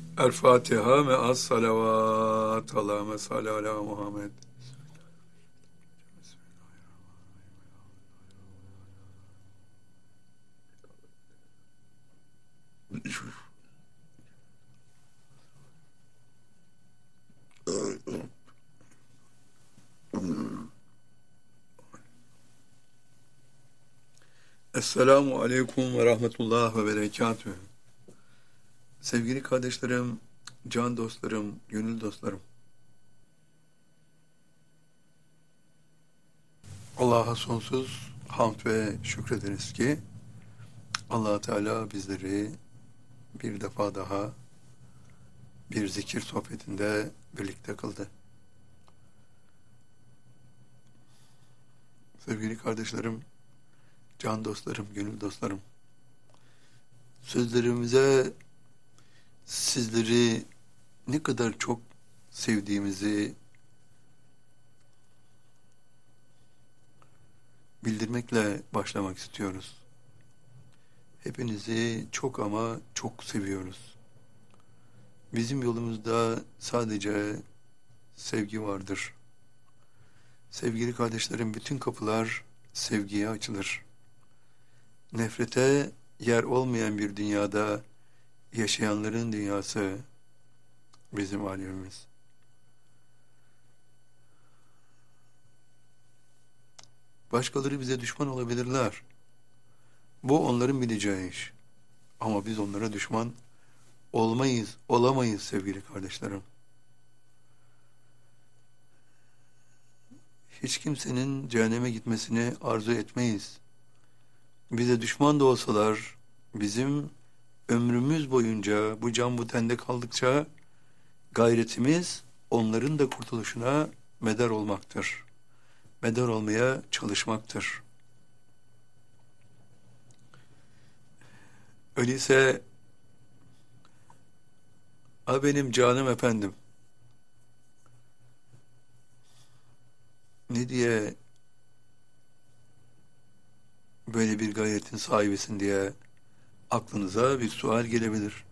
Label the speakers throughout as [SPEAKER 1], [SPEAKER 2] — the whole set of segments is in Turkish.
[SPEAKER 1] El Fatiha ve as salavat. Allahümme salli ala Muhammed. Esselamu aleyküm ve rahmetullah ve berekatühü. Sevgili kardeşlerim, can dostlarım, gönül dostlarım. Allah'a sonsuz hamd ve şükrederiz ki Allah Teala bizleri bir defa daha bir zikir sohbetinde birlikte kıldı. Sevgili kardeşlerim, can dostlarım, gönül dostlarım. Sözlerimize sizleri ne kadar çok sevdiğimizi bildirmekle başlamak istiyoruz. Hepinizi çok ama çok seviyoruz. Bizim yolumuzda sadece sevgi vardır. Sevgili kardeşlerim, bütün kapılar sevgiye açılır. Nefrete yer olmayan bir dünyada yaşayanların dünyası bizim alemimiz. Başkaları bize düşman olabilirler. Bu onların bileceği iş. Ama biz onlara düşman olmayız, olamayız sevgili kardeşlerim. Hiç kimsenin cehenneme gitmesini arzu etmeyiz. Bize düşman da olsalar, bizim ömrümüz boyunca bu can bu tende kaldıkça gayretimiz onların da kurtuluşuna medar olmaktır. Medar olmaya çalışmaktır. Öyleyse benim canım efendim, ne diye böyle bir gayretin sahibisin diye aklınıza bir sual gelebilir.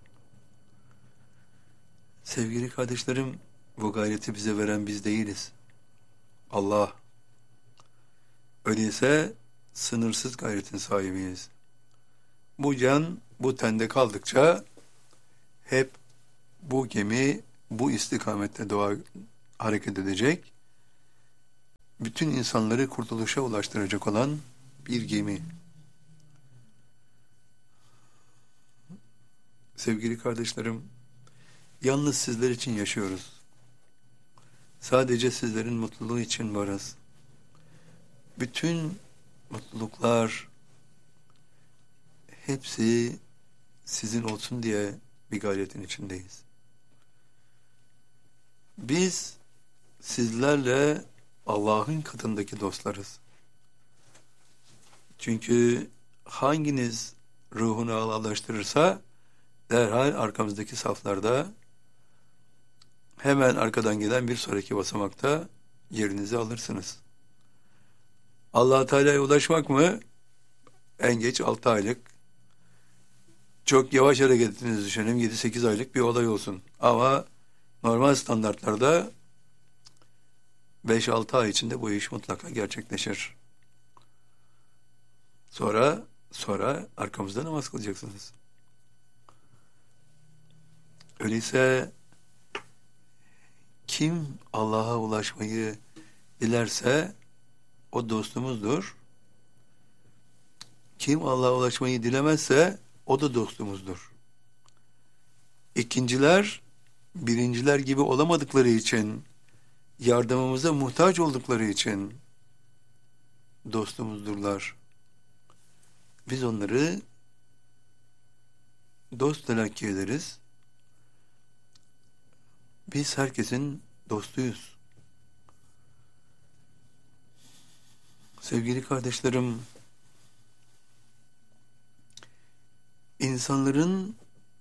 [SPEAKER 1] Sevgili kardeşlerim, bu gayreti bize veren biz değiliz. Allah. Öyleyse sınırsız gayretin sahibiyiz. Bu can bu tende kaldıkça hep bu gemi bu istikamette hareket edecek. Bütün insanları kurtuluşa ulaştıracak olan bir gemi. Sevgili kardeşlerim, yalnız sizler için yaşıyoruz. Sadece sizlerin mutluluğu için varız. Bütün mutluluklar hepsi sizin olsun diye bir gayretin içindeyiz. Biz sizlerle Allah'ın katındaki dostlarız. Çünkü hanginiz ruhunu Allah'laştırırsa derhal arkamızdaki saflarda hemen arkadan gelen bir sonraki basamakta yerinizi alırsınız. Allah Teala'ya ulaşmak mı? En geç 6 aylık. Çok yavaş hareket ettiğinizi düşünelim. 7-8 aylık bir olay olsun. Ama normal standartlarda 5-6 ay içinde bu iş mutlaka gerçekleşir. Sonra arkamızda namaz kılacaksınız. Öyleyse kim Allah'a ulaşmayı dilerse o dostumuzdur. Kim Allah'a ulaşmayı dilemezse o da dostumuzdur. İkinciler, birinciler gibi olamadıkları için, yardımımıza muhtaç oldukları için dostumuzdurlar. Biz onları dost telakki ederiz. Biz herkesin dostuyuz. Sevgili kardeşlerim, insanların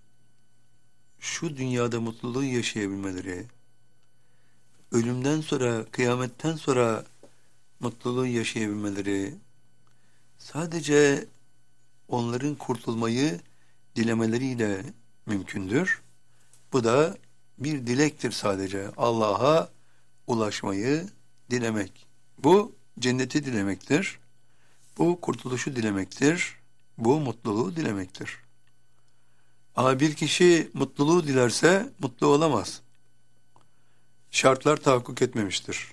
[SPEAKER 1] şu dünyada mutluluğu yaşayabilmeleri, ölümden sonra, kıyametten sonra mutluluğu yaşayabilmeleri, sadece onların kurtulmayı dilemeleriyle mümkündür. Bu da bir dilektir sadece. Allah'a ulaşmayı dilemek. Bu cenneti dilemektir. Bu kurtuluşu dilemektir. Bu mutluluğu dilemektir. Ama bir kişi mutluluğu dilerse mutlu olamaz. Şartlar tahakkuk etmemiştir.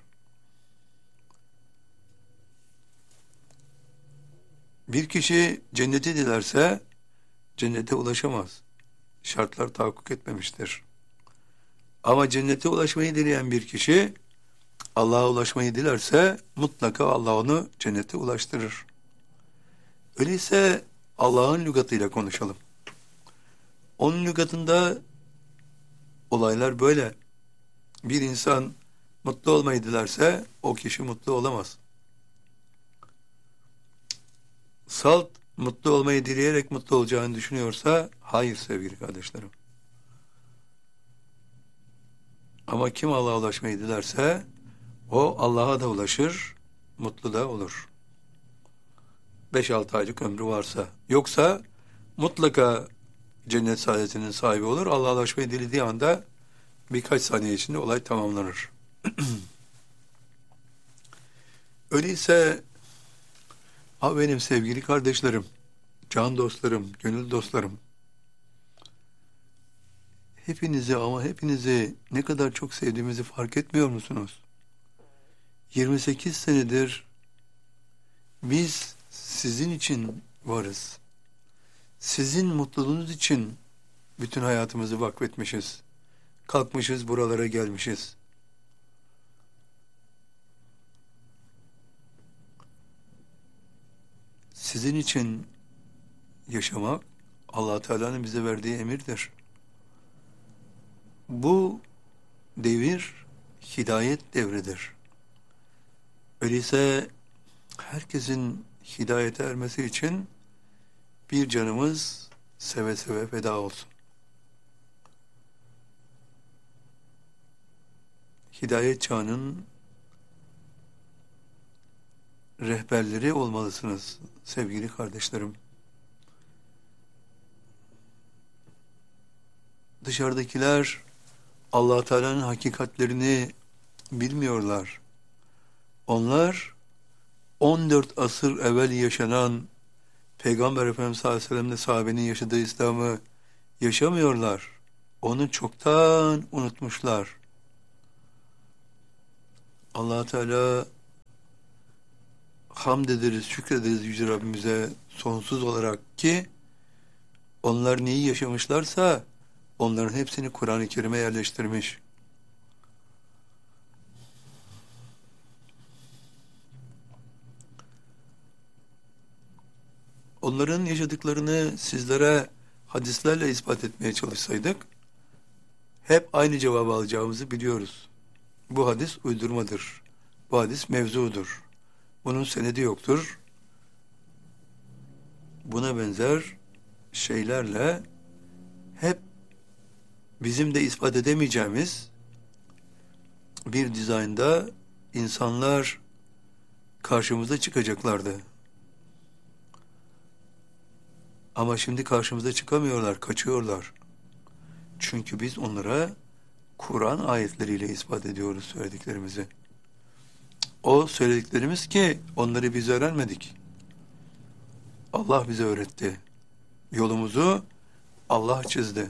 [SPEAKER 1] Bir kişi cenneti dilerse cennete ulaşamaz. Şartlar tahakkuk etmemiştir. Ama cennete ulaşmayı dileyen bir kişi Allah'a ulaşmayı dilerse mutlaka Allah onu cennete ulaştırır. Öyleyse Allah'ın lügatıyla konuşalım. Onun lügatında olaylar böyle. Bir insan mutlu olmayı dilerse o kişi mutlu olamaz. Salt mutlu olmayı dileyerek mutlu olacağını düşünüyorsa hayır sevgili kardeşlerim. Ama kim Allah'a ulaşmayı dilerse o Allah'a da ulaşır, mutlu da olur. 5-6 aylık ömrü varsa. Yoksa mutlaka cennet saadetinin sahibi olur. Allah'a ulaşmayı dilediği anda birkaç saniye içinde olay tamamlanır. Öyleyse benim sevgili kardeşlerim, can dostlarım, gönül dostlarım, hepinizi ne kadar çok sevdiğimizi fark etmiyor musunuz? 28 senedir biz sizin için varız. Sizin mutluluğunuz için bütün hayatımızı vakfetmişiz. Kalkmışız, buralara gelmişiz. Sizin için yaşamak Allah Teala'nın bize verdiği emirdir. Bu devir hidayet devridir. Öyleyse herkesin hidayete ermesi için bir canımız seve seve feda olsun. Hidayet çağının rehberleri olmalısınız sevgili kardeşlerim. Dışarıdakiler Allah Teala'nın hakikatlerini bilmiyorlar. Onlar 14 asır evvel yaşanan Peygamber Efendimiz sallallahu aleyhi ve sellem'le sahabenin yaşadığı İslam'ı yaşamıyorlar. Onu çoktan unutmuşlar. Allah Teala hamd ederiz, şükrederiz Yüce Rabbimize sonsuz olarak ki onlar neyi yaşamışlarsa onların hepsini Kur'an-ı Kerim'e yerleştirmiş. Onların yaşadıklarını sizlere hadislerle ispat etmeye çalışsaydık, hep aynı cevabı alacağımızı biliyoruz. Bu hadis uydurmadır. Bu hadis mevzudur. Bunun senedi yoktur. Buna benzer şeylerle hep bizim de ispat edemeyeceğimiz bir dizaynda insanlar karşımıza çıkacaklardı. Ama şimdi karşımıza çıkamıyorlar, kaçıyorlar. Çünkü biz onlara Kur'an ayetleriyle ispat ediyoruz söylediklerimizi. O söylediklerimiz ki onları biz öğrenmedik. Allah bize öğretti. Yolumuzu Allah çizdi.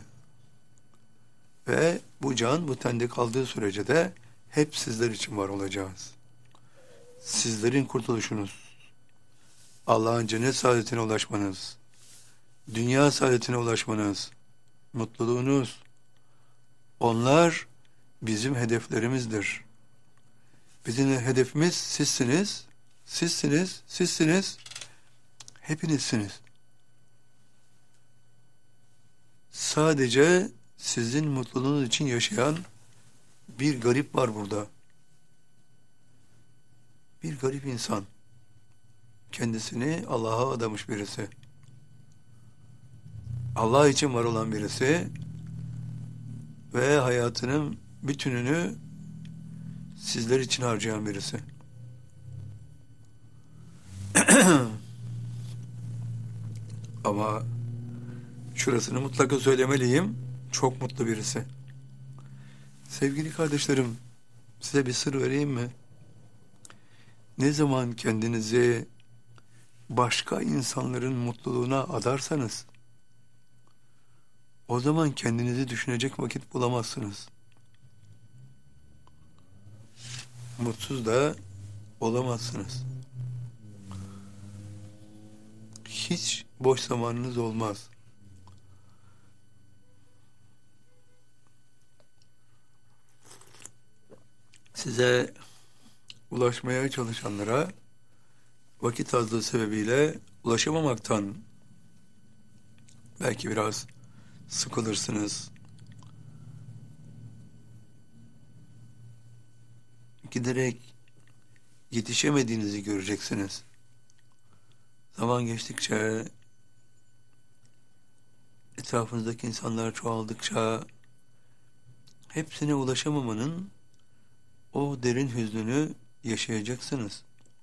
[SPEAKER 1] Ve bu can bu tende kaldığı sürece de hep sizler için var olacağız. Sizlerin kurtuluşunuz, Allah'ın cennet saadetine ulaşmanız, dünya saadetine ulaşmanız, mutluluğunuz, onlar bizim hedeflerimizdir. Bizim hedefimiz sizsiniz, sizsiniz, hepinizsiniz. Sadece sizin mutluluğunuz için yaşayan bir garip var burada. Bir garip insan. Kendisini Allah'a adamış birisi. Allah için var olan birisi ve hayatının bütününü sizler için harcayan birisi. Ama şurasını mutlaka söylemeliyim. çok mutlu birisi. Sevgili kardeşlerim, size bir sır vereyim mi? Ne zaman kendinizi başka insanların mutluluğuna adarsanız, o zaman kendinizi düşünecek vakit bulamazsınız. Mutsuz da olamazsınız. Hiç boş zamanınız olmaz. Size ulaşmaya çalışanlara vakit azlığı sebebiyle ulaşamamaktan belki biraz sıkılırsınız. Giderek yetişemediğinizi göreceksiniz. Zaman geçtikçe, etrafınızdaki insanlar çoğaldıkça hepsine ulaşamamanın o derin hüznünü yaşayacaksınız.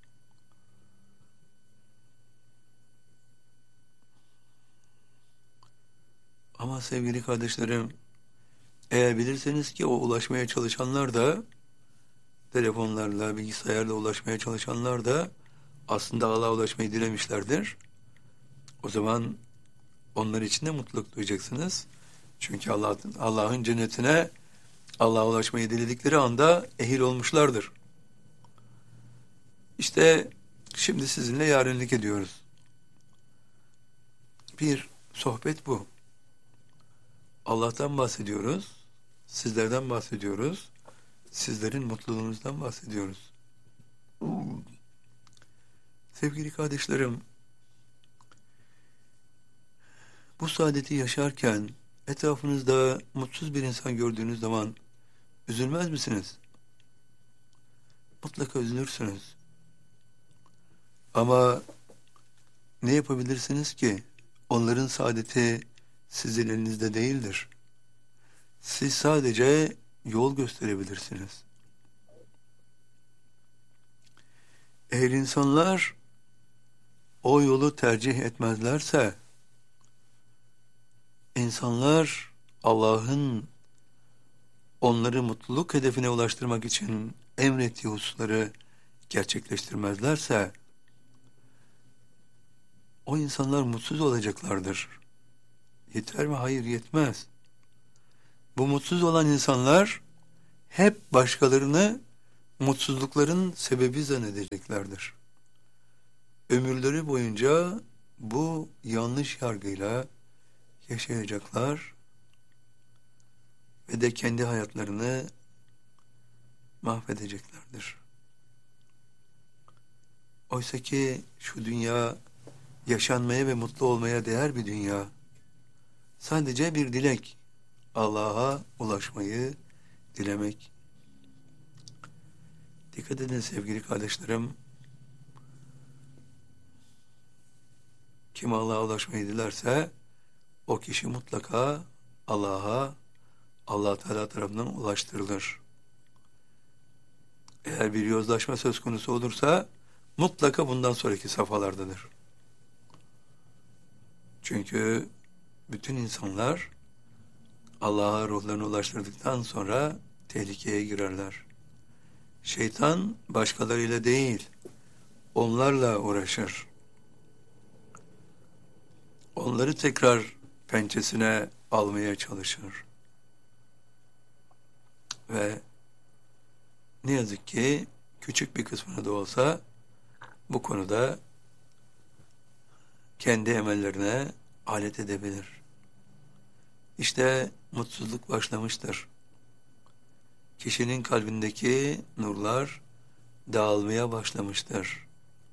[SPEAKER 1] Ama sevgili kardeşlerim, eğer bilirseniz ki o ulaşmaya çalışanlar da, telefonlarla, bilgisayarla ulaşmaya çalışanlar da aslında Allah'a ulaşmayı dilemişlerdir. O zaman onlar için de mutluluk duyacaksınız. Çünkü Allah'ın cennetine Allah'a ulaşmayı diledikleri anda ehil olmuşlardır. İşte şimdi sizinle yarenlik ediyoruz. Bir sohbet bu. Allah'tan bahsediyoruz, sizlerden bahsediyoruz, sizlerin mutluluğunuzdan bahsediyoruz. Sevgili kardeşlerim, bu saadeti yaşarken etrafınızda mutsuz bir insan gördüğünüz zaman üzülmez misiniz? Mutlaka üzülürsünüz. Ama ne yapabilirsiniz ki? Onların saadeti sizin elinizde değildir. Siz sadece yol gösterebilirsiniz. Eğer insanlar o yolu tercih etmezlerse, insanlar Allah'ın onları mutluluk hedefine ulaştırmak için emrettiği hususları gerçekleştirmezlerse, o insanlar mutsuz olacaklardır. Yeter mi? Hayır, yetmez. Bu mutsuz olan insanlar hep başkalarını mutsuzlukların sebebi zannedeceklerdir. Ömürleri boyunca bu yanlış yargıyla yaşayacaklar ve de kendi hayatlarını mahvedeceklerdir. Oysa ki şu dünya yaşanmaya ve mutlu olmaya değer bir dünya. Sadece bir dilek, Allah'a ulaşmayı dilemek. Dikkat edin sevgili kardeşlerim. Kim Allah'a ulaşmayı dilerse o kişi mutlaka Allah Teala tarafından ulaştırılır. Eğer bir yozlaşma söz konusu olursa mutlaka bundan sonraki safhalardadır. Çünkü bütün insanlar Allah'a ruhlarını ulaştırdıktan sonra tehlikeye girerler. Şeytan başkalarıyla değil, onlarla uğraşır. Onları tekrar pençesine almaya çalışır. Ve ne yazık ki küçük bir kısmını da olsa bu konuda kendi emellerine alet edebilir. İşte mutsuzluk başlamıştır. Kişinin kalbindeki nurlar dağılmaya başlamıştır.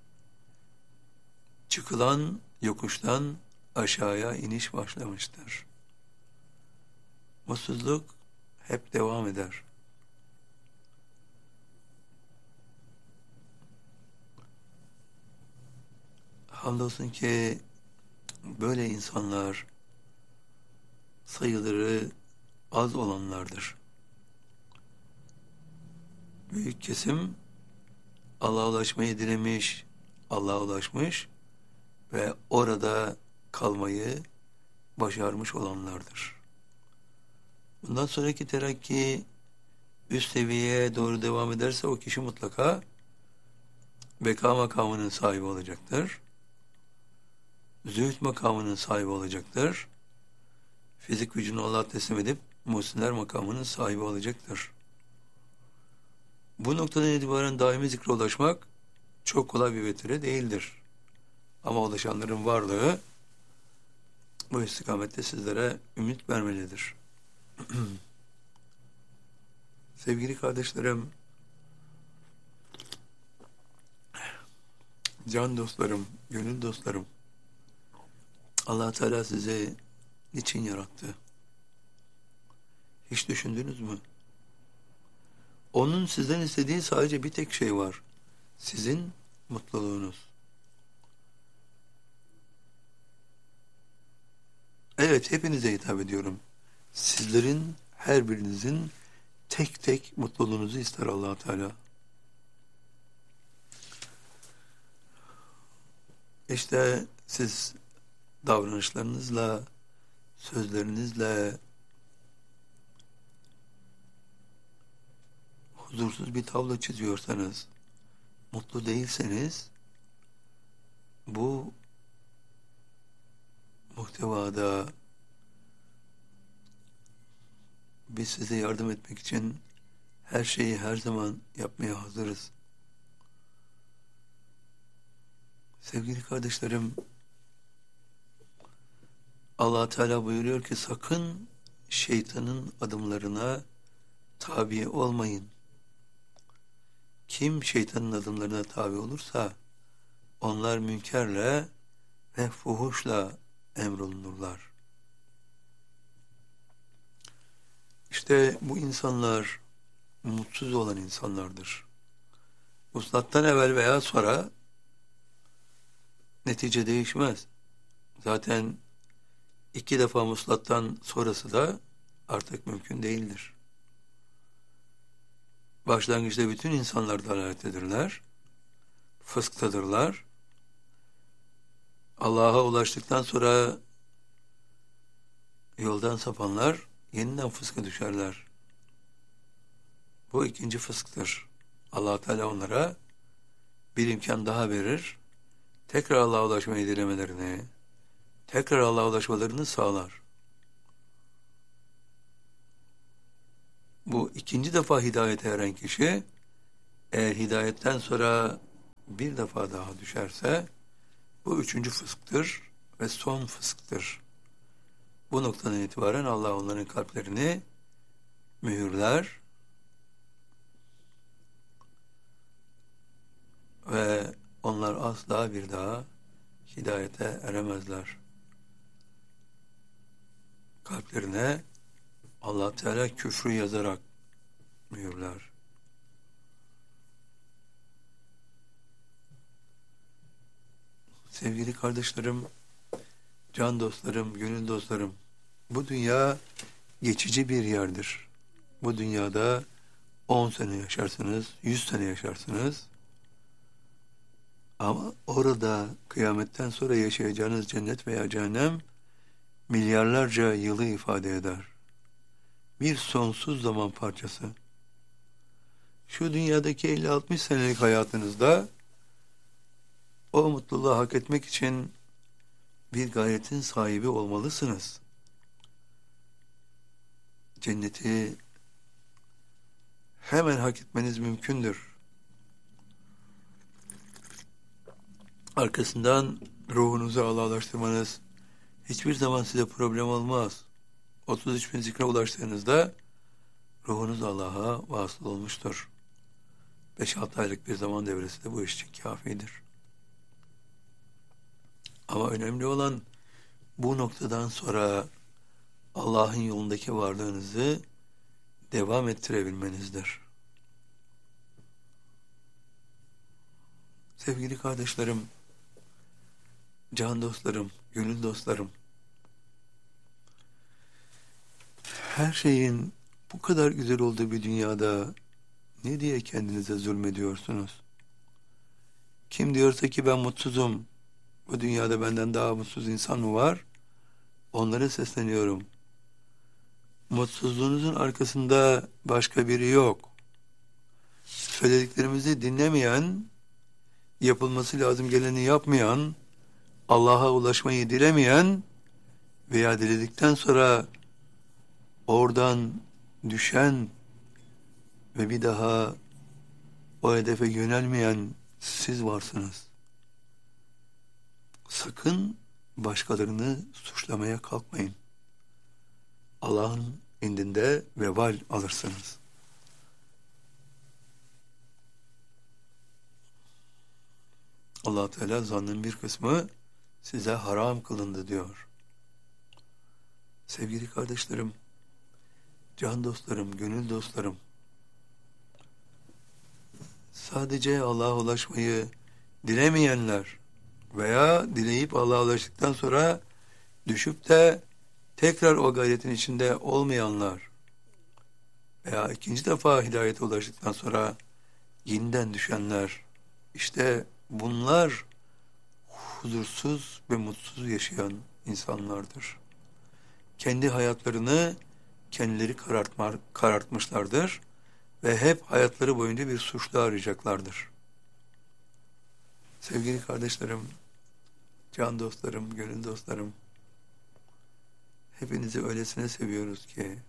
[SPEAKER 1] Çıkılan yokuştan aşağıya iniş başlamıştır. Mutsuzluk hep devam eder. Hamdolsun ki böyle insanlar sayıları az olanlardır. Büyük kesim Allah'a ulaşmayı dilemiş, Allah'a ulaşmış ve orada kalmayı başarmış olanlardır. Bundan sonraki terakki üst seviyeye doğru devam ederse o kişi mutlaka beka makamının sahibi olacaktır. Zühd makamının sahibi olacaktır. Fizik gücünü Allah'a teslim edip muhsinler makamının sahibi olacaktır. Bu noktadan itibaren daimi zikre ulaşmak çok kolay bir vetire değildir. Ama ulaşanların varlığı bu istikamette sizlere ümit vermelidir. Sevgili kardeşlerim, can dostlarım, gönül dostlarım, Allah Teala sizi niçin yarattı? Hiç düşündünüz mü? Onun sizden istediği sadece bir tek şey var. Sizin mutluluğunuz. Evet, hepinize hitap ediyorum. Sizlerin, her birinizin tek tek mutluluğunuzu ister Allah Teala. İşte siz davranışlarınızla, sözlerinizle huzursuz bir tablo çiziyorsanız, mutlu değilseniz, bu muhtevada biz size yardım etmek için her şeyi her zaman yapmaya hazırız. Sevgili kardeşlerim, Allah Teala buyuruyor ki sakın şeytanın adımlarına tabi olmayın. Kim şeytanın adımlarına tabi olursa onlar münkerle ve fuhuşla emrolunurlar. İşte bu insanlar mutsuz olan insanlardır. Vuslattan evvel veya sonra netice değişmez. Zaten 2 defa muslattan sonrası da artık mümkün değildir. Başlangıçta bütün insanlar dalalettedirler, fısktadırlar. Allah'a ulaştıktan sonra yoldan sapanlar yeniden fıska düşerler. Bu ikinci fısktır. Allah Teala onlara bir imkan daha verir. Tekrar Allah'a ulaşmayı dilemelerini, tekrar Allah'a ulaşmalarını sağlar. Bu ikinci defa hidayete eren kişi, eğer hidayetten sonra bir defa daha düşerse, bu 3. fısktır ve son fısktır. Bu noktadan itibaren Allah onların kalplerini mühürler ve onlar asla bir daha hidayete eremezler. Kalplerine Allah Teala küfrü yazarak mühürler. Sevgili kardeşlerim, can dostlarım, gönül dostlarım, bu dünya geçici bir yerdir. Bu dünyada 10 sene yaşarsınız, 100 sene yaşarsınız. Ama orada kıyametten sonra yaşayacağınız cennet veya cehennem milyarlarca yılı ifade eder. Bir sonsuz zaman parçası. Şu dünyadaki 50-60 senelik hayatınızda o mutluluğu hak etmek için bir gayretin sahibi olmalısınız. Cenneti hemen hak etmeniz mümkündür. Arkasından ruhunuzu Allah'laştırmanız hiçbir zaman size problem olmaz. 33 bin zikre ulaştığınızda ruhunuz Allah'a vasıl olmuştur. 5-6 aylık bir zaman devresi de bu iş için kafidir. Ama önemli olan bu noktadan sonra Allah'ın yolundaki varlığınızı devam ettirebilmenizdir. Sevgili kardeşlerim, can dostlarım, gönül dostlarım, her şeyin bu kadar güzel olduğu bir dünyada ne diye kendinize zulmediyorsunuz? Kim diyorsa ki ben mutsuzum, bu dünyada benden daha mutsuz insan mı var? Onlara sesleniyorum. mutsuzluğunuzun arkasında başka biri yok. Söylediklerimizi dinlemeyen, yapılması lazım geleni yapmayan, Allah'a ulaşmayı dilemeyen veya diledikten sonra oradan düşen ve bir daha o hedefe yönelmeyen siz varsınız. Sakın başkalarını suçlamaya kalkmayın. Allah'ın indinde vebal alırsınız. Allah Teala zannın bir kısmı size haram kılındı diyor. Sevgili kardeşlerim, can dostlarım, gönül dostlarım, sadece Allah'a ulaşmayı dilemeyenler veya dileyip Allah'a ulaştıktan sonra düşüp de tekrar o gayretin içinde olmayanlar veya ikinci defa hidayete ulaştıktan sonra yeniden düşenler, işte bunlar huzursuz ve mutsuz yaşayan insanlardır. Kendi hayatlarını kendileri karartmışlardır ve hep hayatları boyunca bir suçlu arayacaklardır. Sevgili kardeşlerim, can dostlarım, gönül dostlarım, hepinizi öylesine seviyoruz ki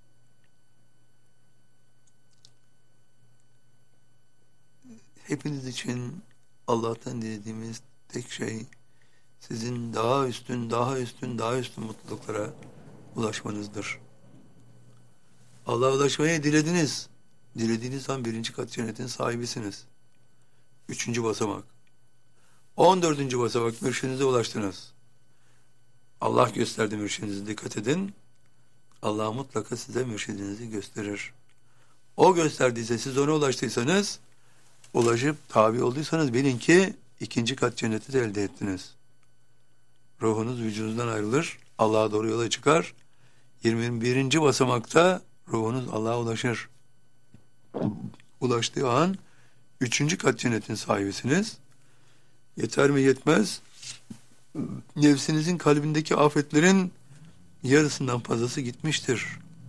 [SPEAKER 1] hepiniz için Allah'tan dilediğimiz tek şey sizin daha üstün, daha üstün, daha üstün mutluluklara ulaşmanızdır. Allah'a ulaşmayı dilediniz. Dilediğiniz an 1. kat cennetin sahibisiniz. 3. basamak. 14. basamak mürşidinize ulaştınız. Allah gösterdi mürşidinizi, dikkat edin. Allah mutlaka size mürşidinizi gösterir. O gösterdiyse siz ona ulaştıysanız, ulaşıp tabi olduysanız bilin ki 2. kat cenneti de elde ettiniz. Ruhunuz vücudunuzdan ayrılır, Allah'a doğru yola çıkar. 21. basamakta ruhunuz Allah'a ulaşır. Ulaştığı an 3. kat cennetin sahibisiniz. Yeter mi yetmez? Nefsinizin kalbindeki afetlerin yarısından fazlası gitmiştir.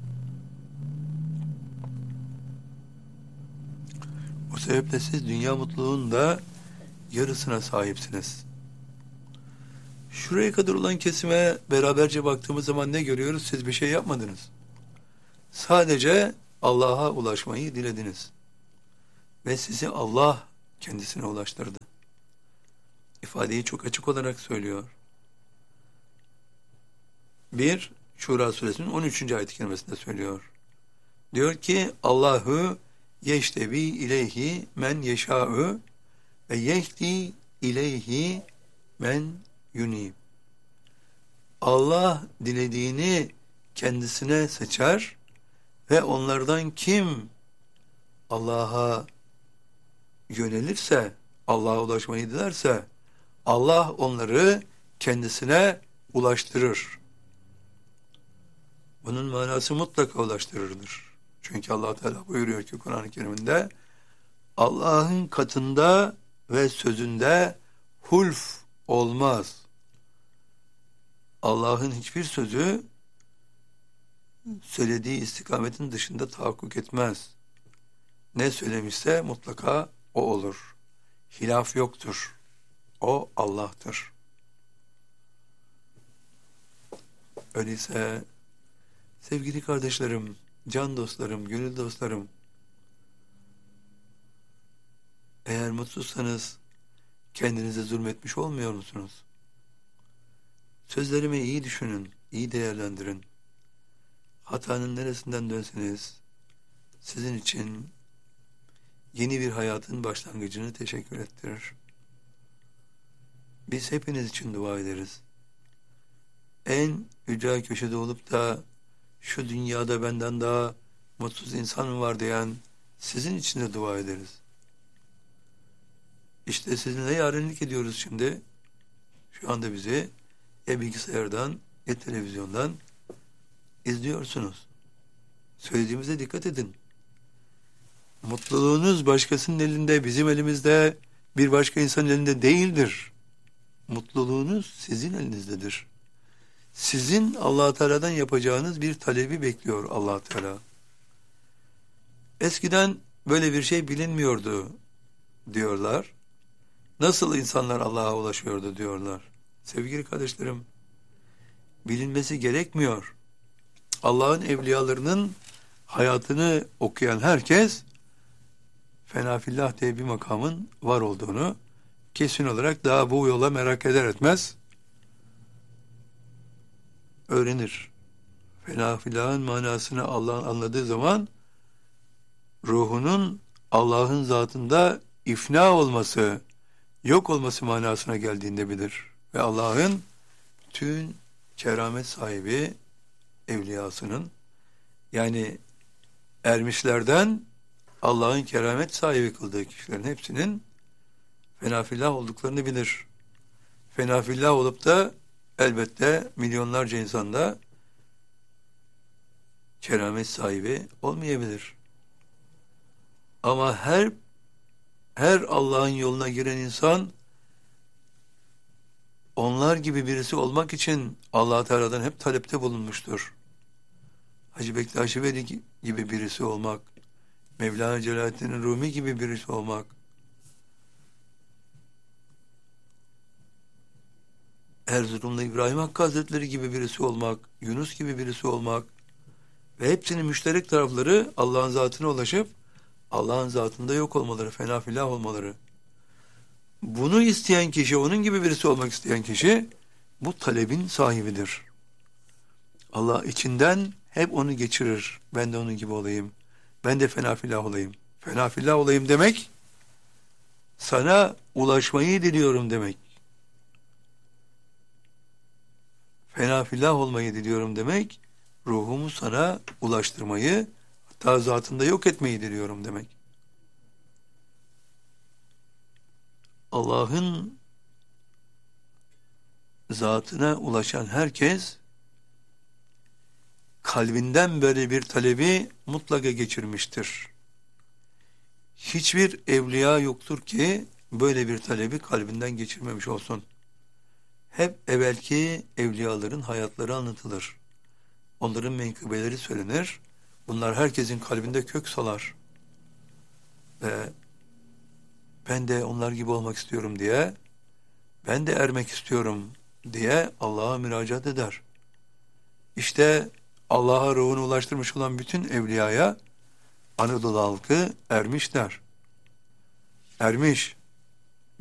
[SPEAKER 1] O sebeple siz dünya mutluluğunun da yarısına sahipsiniz. Şuraya kadar olan kesime beraberce baktığımız zaman ne görüyoruz? Siz bir şey yapmadınız. Sadece Allah'a ulaşmayı dilediniz. Ve sizi Allah kendisine ulaştırdı. İfadeyi çok açık olarak söylüyor. 1 Şura suresinin 13. ayet-i kerimesinde söylüyor. Diyor ki Allahu yeştebi ileyhi men yeşâ'ü ve yehdi ileyhi men yunib. Allah dilediğini kendisine seçer ve onlardan kim Allah'a yönelirse, Allah'a ulaşmayı dilerse Allah onları kendisine ulaştırır. Bunun manası mutlaka ulaştırırdır. Çünkü Allah Teala buyuruyor ki Kur'an-ı Kerim'inde Allah'ın katında ve sözünde hulf olmaz. Allah'ın hiçbir sözü söylediği istikametin dışında tahakkuk etmez. Ne söylemişse mutlaka o olur. Hilaf yoktur. O Allah'tır. Öyleyse sevgili kardeşlerim, can dostlarım, gönül dostlarım, eğer mutsuzsanız kendinize zulmetmiş olmuyor musunuz? Sözlerimi iyi düşünün, iyi değerlendirin. Hatanın neresinden dönseniz sizin için yeni bir hayatın başlangıcını teşekkür ettirir. Biz hepiniz için dua ederiz. En ücra köşede olup da şu dünyada benden daha mutsuz insan mı var diyen sizin için de dua ederiz. İşte sizinle yarenlik ediyoruz şimdi. Şu anda bizi ya bilgisayardan ya televizyondan izliyorsunuz. Söylediğimize dikkat edin. Mutluluğunuz başkasının elinde, bizim elimizde, bir başka insanın elinde değildir. Mutluluğunuz sizin elinizdedir. Sizin Allah Teala'dan yapacağınız bir talebi bekliyor Allah Teala. Eskiden böyle bir şey bilinmiyordu diyorlar. Nasıl insanlar Allah'a ulaşıyordu diyorlar. Sevgili kardeşlerim, bilinmesi gerekmiyor. Allah'ın evliyalarının hayatını okuyan herkes fenafillah diye bir makamın var olduğunu kesin olarak daha bu yola merak eder etmez öğrenir. Fenafillahın manasını Allah'ın anladığı zaman ruhunun Allah'ın zatında ifna olması, yok olması manasına geldiğinde bilir. Ve Allah'ın bütün keramet sahibi evliyasının, yani ermişlerden Allah'ın keramet sahibi kıldığı kişilerin hepsinin fenafillah olduklarını bilir. Fenafillah olup da elbette milyonlarca insanda keramet sahibi olmayabilir. Ama her Allah'ın yoluna giren insan onlar gibi birisi olmak için Allah Teala'dan hep talepte bulunmuştur. Hacı Bektaş Veli gibi birisi olmak, Mevlana Celaleddin Rumi gibi birisi olmak, Erzurumlu İbrahim Hakkı Hazretleri gibi birisi olmak, Yunus gibi birisi olmak ve hepsinin müşterek tarafları Allah'ın zatına ulaşıp Allah'ın zatında yok olmaları, fenafillah olmaları. Bunu isteyen kişi, onun gibi birisi olmak isteyen kişi bu talebin sahibidir. Allah içinden hep onu geçirir. Ben de onun gibi olayım. Ben de fenafillah olayım. Fenafillah olayım demek, sana ulaşmayı diliyorum demek. Fenafillah olmayı diliyorum demek, ruhumu sana ulaştırmayı, hatta zatında yok etmeyi diliyorum demek. Allah'ın zatına ulaşan herkes kalbinden böyle bir talebi mutlaka geçirmiştir. Hiçbir evliya yoktur ki böyle bir talebi kalbinden geçirmemiş olsun. Hep evvelki evliyaların hayatları anlatılır. Onların menkıbeleri söylenir. Bunlar herkesin kalbinde kök salar. Ve ben de onlar gibi olmak istiyorum diye, ben de ermek istiyorum diye Allah'a müracaat eder. İşte Allah'a ruhunu ulaştırmış olan bütün evliyaya Anadolu halkı ermiş der. Ermiş.